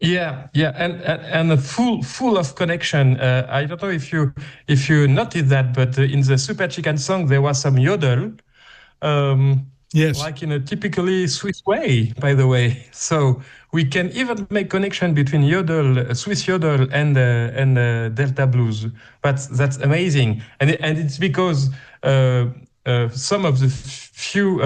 Yeah, and a full of connection. I don't know if you noticed that, but in the Super Chicken song there was some yodel, Yes. like in a typically Swiss way, by the way. So we can even make connection between yodel, Swiss yodel, and Delta blues. That's amazing, and it's because some of the few.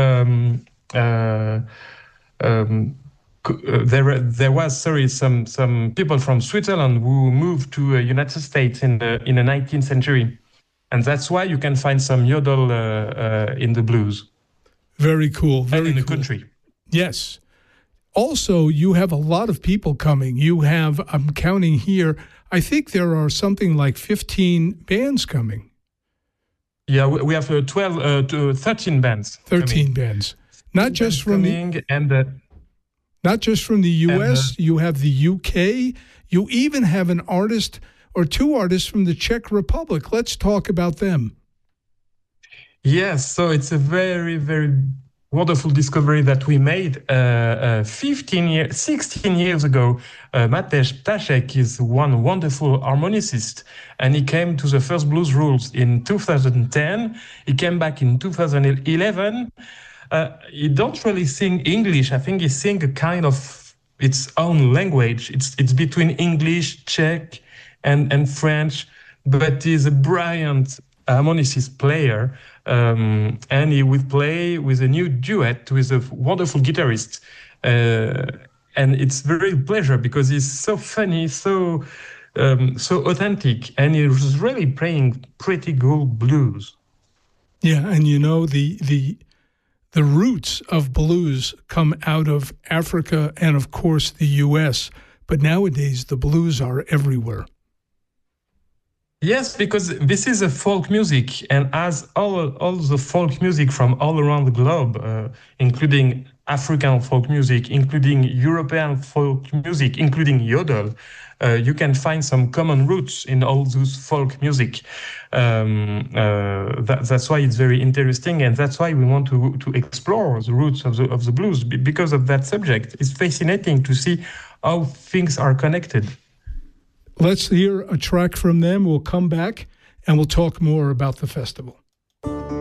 Um, there was some people from Switzerland who moved to United States in the 19th century, and that's why you can find some yodel in the blues. Very cool. Very and in the cool. country. Yes. Also, you have a lot of people coming. You have, I'm counting here, I think there are something like 15 bands coming. Yeah, we have 13 bands. 13 bands. Not just from not just from the U.S., you have the U.K., you even have an artist or two artists from the Czech Republic. Let's talk about them. Yes, so it's a very, very wonderful discovery that we made 16 years ago. Matej Ptaszek is one wonderful harmonicist, and he came to the first Blues Rules in 2010. He came back in 2011. He don't really sing English. I think he sings a kind of its own language. It's between English, Czech, and French, but he's a brilliant harmonicist player, and he would play with a new duet with a wonderful guitarist. And it's very pleasure because he's so funny, so authentic, and he's really playing pretty good blues. Yeah, and you know the roots of blues come out of Africa and, of course, the U.S., but nowadays the blues are everywhere. Yes, because this is a folk music, and as all the folk music from all around the globe, including African folk music, including European folk music, including yodel, you can find some common roots in all those folk music. That's why it's very interesting, and that's why we want to explore the roots of the blues, because of that subject. It's fascinating to see how things are connected. Let's hear a track from them. We'll come back and we'll talk more about the festival.